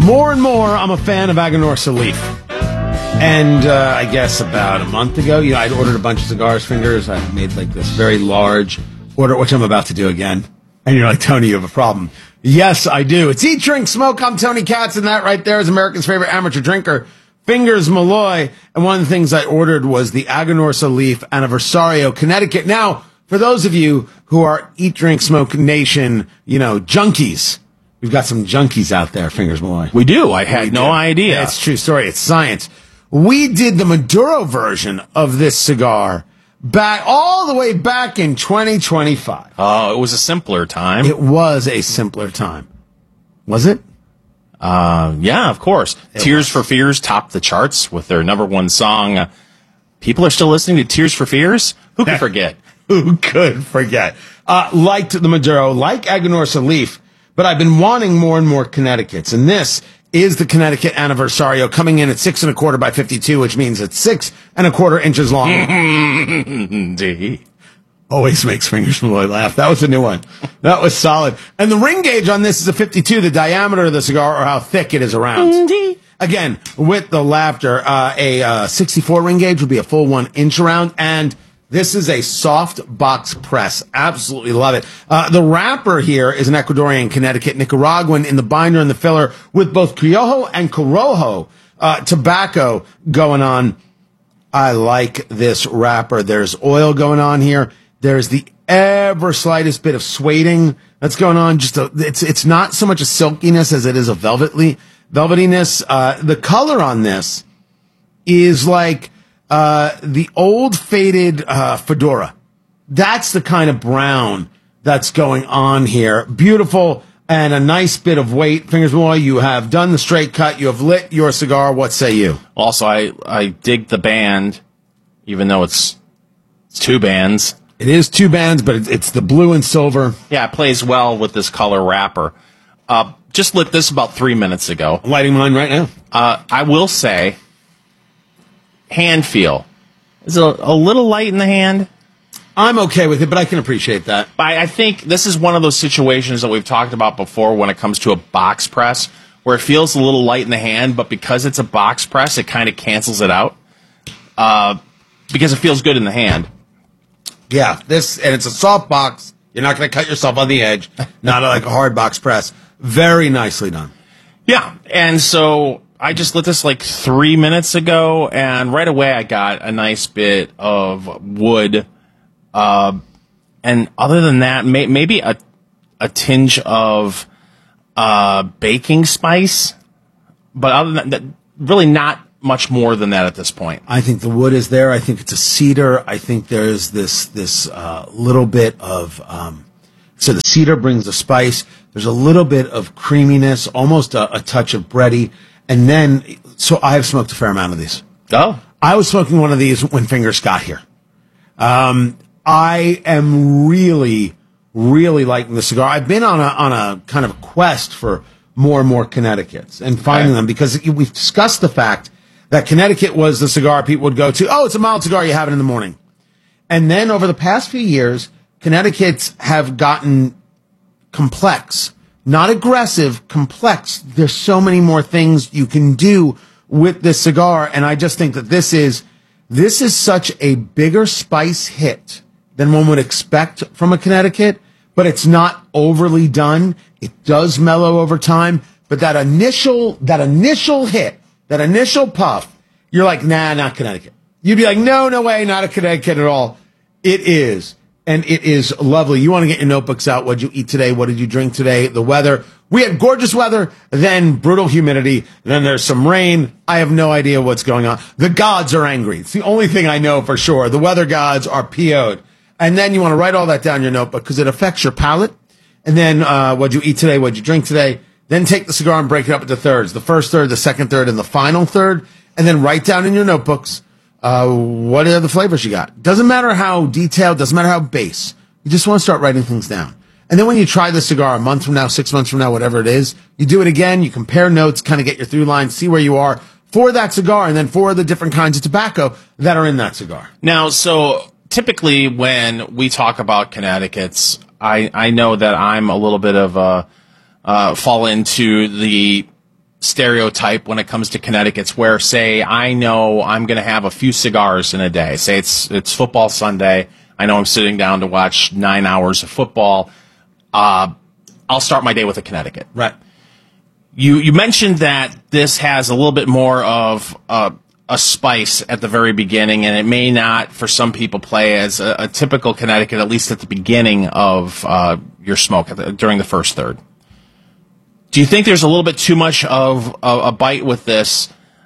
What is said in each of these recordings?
More and more, I'm a fan of Aganorsa Leaf. And I guess about a month ago, I'd ordered a bunch of cigars, Fingers. I made like this very large order, which I'm about to do again. And you're like, Tony, you have a problem. Yes, I do. It's Eat, Drink, Smoke. I'm Tony Katz, and that right there is America's favorite amateur drinker, Fingers Malloy. And one of the things I ordered was the Aganorsa Leaf Anniversario, Connecticut. Now, for those of you who are Eat, Drink, Smoke Nation, junkies, we've got some junkies out there, Fingers Malloy. We do. I had no idea. Yeah, it's a true story. It's science. We did the Maduro version of this cigar all the way back in 2025. Oh, it was a simpler time. It was a simpler time. Was it? Yeah, of course. Tears for Fears topped the charts with their number one song. People are still listening to Tears for Fears? Who could forget? Who could forget? Liked the Maduro, like Aganorsa Leaf, but I've been wanting more and more Connecticut's, and this is the Connecticut Anniversario, coming in at 6 1/4 by 52, which means it's 6 1/4 inches long. Always makes Fingers Malloy laugh. That was a new one. That was solid. And the ring gauge on this is a 52, the diameter of the cigar, or how thick it is around. Again, with the laughter, a 64 ring gauge would be a full 1 inch around, and this is a soft box press. Absolutely love it. The wrapper here is an Ecuadorian, Connecticut, Nicaraguan in the binder and the filler with both Criollo and Corojo tobacco going on. I like this wrapper. There's oil going on here. There's the ever slightest bit of sueding that's going on. It's not so much a silkiness as it is a velvetiness. The color on this is like the old faded fedora. That's the kind of brown that's going on here. Beautiful and a nice bit of weight. Fingers Malloy, you have done the straight cut. You have lit your cigar. What say you? Also, I dig the band, even though it's two bands. It is two bands, but it's the blue and silver. Yeah, it plays well with this color wrapper. Just lit this about 3 minutes ago. I'm lighting mine right now. I will say, hand feel. Is it a little light in the hand? I'm okay with it, but I can appreciate that. I think this is one of those situations that we've talked about before when it comes to a box press, where it feels a little light in the hand, but because it's a box press, it kind of cancels it out. Because it feels good in the hand. Yeah, and it's a soft box. You're not going to cut yourself on the edge. Not like a hard box press. Very nicely done. Yeah, and so I just lit this like 3 minutes ago, and right away I got a nice bit of wood. And other than that, maybe a tinge of baking spice. But other than that, really not much more than that at this point. I think the wood is there. I think it's a cedar. I think there's this little bit of so the cedar brings the spice. There's a little bit of creaminess, almost a touch of bready. And then, so I've smoked a fair amount of these. Oh. I was smoking one of these when Fingers got here. I am really, really liking the cigar. I've been on a kind of quest for more and more Connecticut's and finding them, because we've discussed the fact that Connecticut was the cigar people would go to. Oh, it's a mild cigar. You have it in the morning. And then over the past few years, Connecticut's have gotten complex, not aggressive, complex. There's so many more things you can do with this cigar. And I just think that this is such a bigger spice hit than one would expect from a Connecticut, but it's not overly done. It does mellow over time, but that initial hit, that initial puff, you're like, nah, not Connecticut. You'd be like, no way, not a Connecticut at all. It is. And it is lovely. You want to get your notebooks out. What did you eat today? What did you drink today? The weather. We had gorgeous weather, then brutal humidity, then there's some rain. I have no idea what's going on. The gods are angry. It's the only thing I know for sure. The weather gods are PO'd. And then you want to write all that down in your notebook because it affects your palate. And then what'd you eat today? What'd you drink today? Then take the cigar and break it up into thirds. The first third, the second third, and the final third. And then write down in your notebooks what are the flavors you got. Doesn't matter how detailed, doesn't matter how base. You just want to start writing things down. And then when you try the cigar a month from now, 6 months from now, whatever it is, you do it again, you compare notes, kind of get your through line, see where you are for that cigar, and then for the different kinds of tobacco that are in that cigar. Now, so typically when we talk about Connecticut's, I know that I'm a little bit of fall into the stereotype when it comes to Connecticut's where, say, I know I'm going to have a few cigars in a day. Say it's football Sunday. I know I'm sitting down to watch 9 hours of football. I'll start my day with a Connecticut. Right. You mentioned that this has a little bit more of a spice at the very beginning, and it may not, for some people, play as a typical Connecticut, at least at the beginning of your smoke during the first third. Do you think there's a little bit too much of a bite with this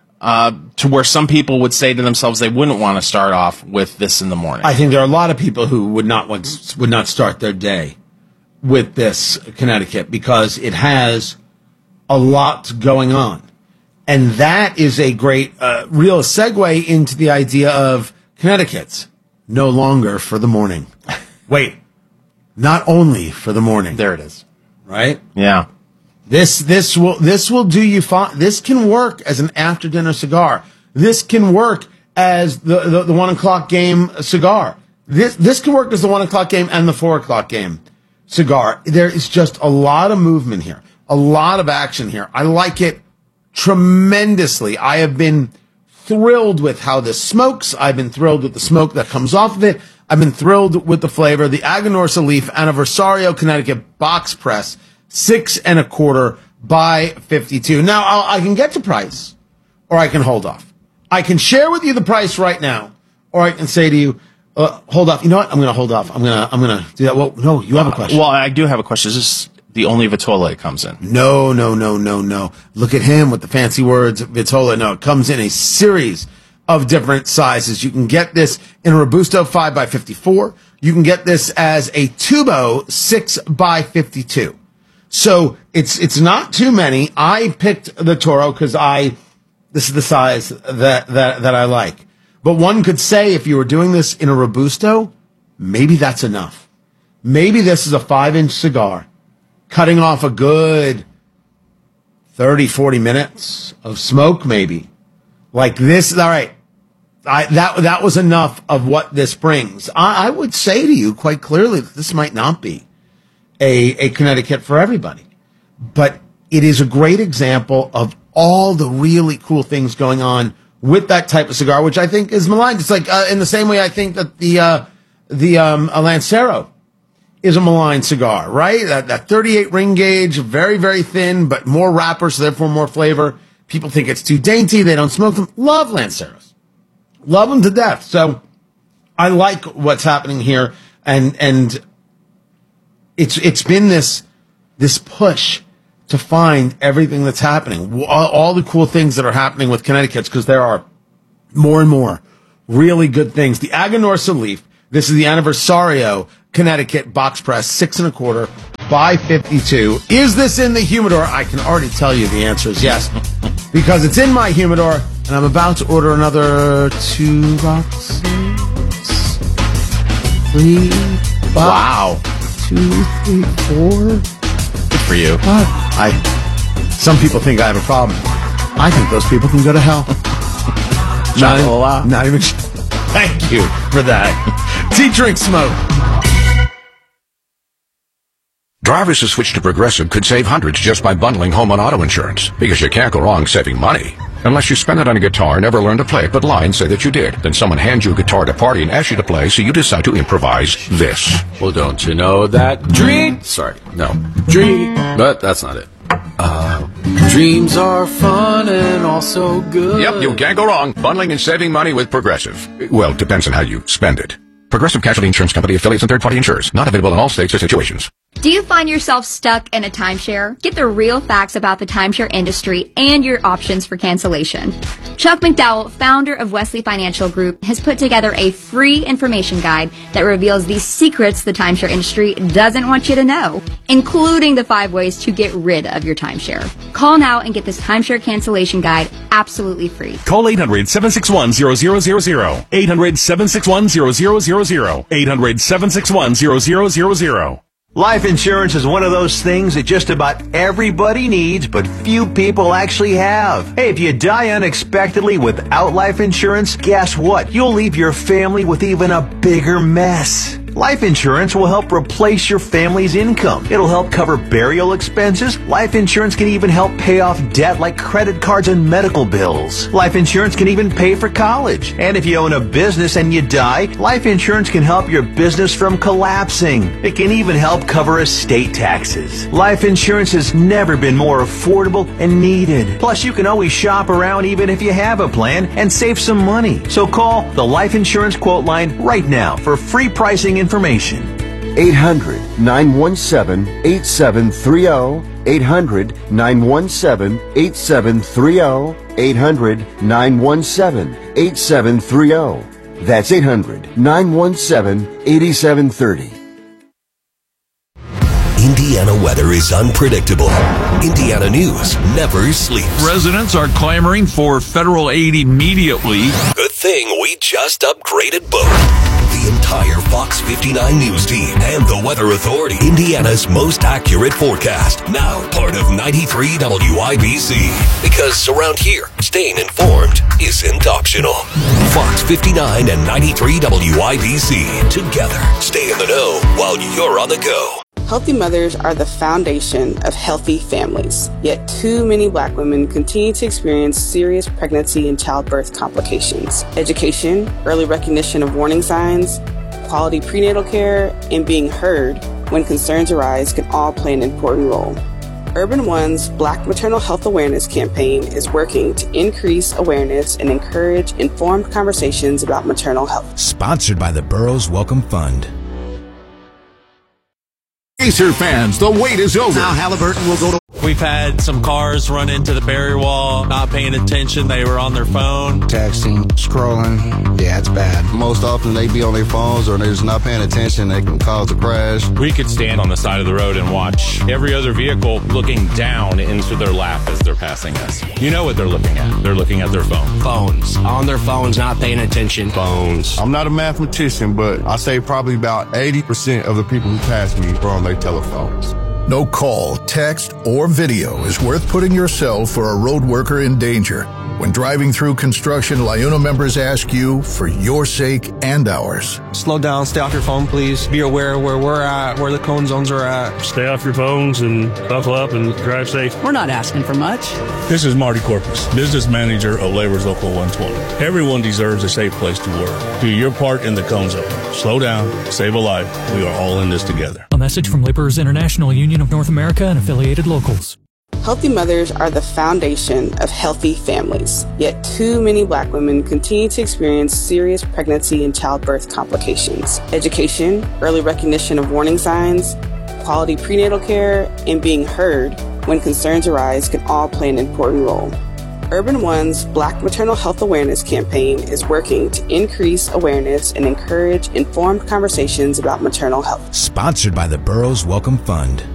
to where some people would say to themselves they wouldn't want to start off with this in the morning? I think there are a lot of people who would not start their day with this Connecticut because it has a lot going on. And that is a great real segue into the idea of Connecticut's no longer for the morning. Wait, not only for the morning. There it is. Right? Yeah. This will do you fine. This can work as an after dinner cigar. This can work as the 1 o'clock game cigar. This can work as the 1 o'clock game and the 4 o'clock game cigar. There is just a lot of movement here, a lot of action here. I like it tremendously. I have been thrilled with how this smokes. I've been thrilled with the smoke that comes off of it. I've been thrilled with the flavor. The Aganorsa Leaf Anniversario Connecticut box press, 6 1/4 by 52. Now I can get to price, or I can hold off. I can share with you the price right now, or I can say to you, hold off. You know what? I'm going to hold off. I'm going to do that. Well, no, you have a question. Well, I do have a question. Is this the only Vitola it comes in? No. Look at him with the fancy words, Vitola. No, it comes in a series of different sizes. You can get this in a Robusto 5 by 54. You can get this as a Tubo 6 by 52. So it's not too many. I picked the Toro because this is the size that I like. But one could say if you were doing this in a Robusto, maybe that's enough. Maybe this is a 5-inch cigar, cutting off a good 30, 40 minutes of smoke, maybe. Like this, all right. That was enough of what this brings. I would say to you quite clearly that this might not be a Connecticut for everybody. But it is a great example of all the really cool things going on with that type of cigar, which I think is maligned. It's like in the same way I think that the Lancero is a maligned cigar, right? That 38 ring gauge, very, very thin, but more wrapper, so therefore more flavor. People think it's too dainty. They don't smoke them. Love Lanceros. Love them to death. So I like what's happening here. And it's been this push to find everything that's happening, all the cool things that are happening with Connecticut's, because there are more and more really good things. The Aganorsa Leaf, this is the Anniversario Connecticut box press, 6 1/4 by 52. Is this in the humidor? I can already tell you the answer is yes, because it's in my humidor, and I'm about to order another 2 boxes, 3 boxes. Wow. 2, 3, 4. Good for you. Some people think I have a problem. I think those people can go to hell. Not even. Thank you for that. Tea Drink Smoke. Drivers who switch to Progressive could save hundreds just by bundling home and auto insurance, because you can't go wrong saving money. Unless you spend it on a guitar, never learn to play it, but lie and say that you did. Then someone hands you a guitar at a party and asks you to play, so you decide to improvise this. Well, don't you know that but that's not it. Dreams are fun and also good. Yep, you can't go wrong bundling and saving money with Progressive. Well, depends on how you spend it. Progressive Casualty Insurance Company, affiliates, and third-party insurers. Not available in all states or situations. Do you find yourself stuck in a timeshare? Get the real facts about the timeshare industry and your options for cancellation. Chuck McDowell, founder of Wesley Financial Group, has put together a free information guide that reveals the secrets the timeshare industry doesn't want you to know, including the 5 ways to get rid of your timeshare. Call now and get this timeshare cancellation guide absolutely free. Call 800-761-0000. 800-761-0000. 800-761-0000. Life insurance is one of those things that just about everybody needs, but few people actually have. Hey, if you die unexpectedly without life insurance, guess what? You'll leave your family with even a bigger mess. Life insurance will help replace your family's income. It'll help cover burial expenses. Life insurance can even help pay off debt like credit cards and medical bills. Life insurance can even pay for college. And if you own a business and you die, life insurance can help your business from collapsing. It can even help cover estate taxes. Life insurance has never been more affordable and needed. Plus, you can always shop around even if you have a plan and save some money. So call the Life Insurance Quote Line right now for free pricing information. 800-917-8730. 800-917-8730. 800-917-8730. That's 800-917-8730. Indiana weather is unpredictable. Indiana news never sleeps. Residents are clamoring for federal aid immediately. Good thing we just upgraded both. The entire Fox 59 News team and the Weather Authority. Indiana's most accurate forecast. Now part of 93 WIBC. Because around here, staying informed isn't optional. Fox 59 and 93 WIBC. Together, stay in the know while you're on the go. Healthy mothers are the foundation of healthy families. Yet too many Black women continue to experience serious pregnancy and childbirth complications. Education, early recognition of warning signs, quality prenatal care, and being heard when concerns arise can all play an important role. Urban One's Black Maternal Health Awareness campaign is working to increase awareness and encourage informed conversations about maternal health. Sponsored by the Burroughs Welcome Fund. Pacer fans, the wait is over. Now Halliburton will go to... We've had some cars run into the barrier wall, not paying attention. They were on their phone. Texting, scrolling. Yeah, it's bad. Most often they be on their phones or they're just not paying attention. They can cause a crash. We could stand on the side of the road and watch every other vehicle looking down into their lap as they're passing us. You know what they're looking at. They're looking at their phone. Phones. On their phones, not paying attention. Phones. I'm not a mathematician, but I say probably about 80% of the people who pass me are on their telephones. No call, text, or video is worth putting yourself or a road worker in danger. When driving through construction, LIUNA members ask you, for your sake and ours. Slow down, stay off your phone, please. Be aware where we're at, where the cone zones are at. Stay off your phones and buckle up and drive safe. We're not asking for much. This is Marty Corpus, business manager of Labor's Local 120. Everyone deserves a safe place to work. Do your part in the cone zone. Slow down, save a life. We are all in this together. A message from Laborers International Union of North America and affiliated locals. Healthy mothers are the foundation of healthy families. Yet too many Black women continue to experience serious pregnancy and childbirth complications. Education, early recognition of warning signs, quality prenatal care, and being heard when concerns arise can all play an important role. Urban One's Black Maternal Health Awareness campaign is working to increase awareness and encourage informed conversations about maternal health. Sponsored by the Burroughs Welcome Fund.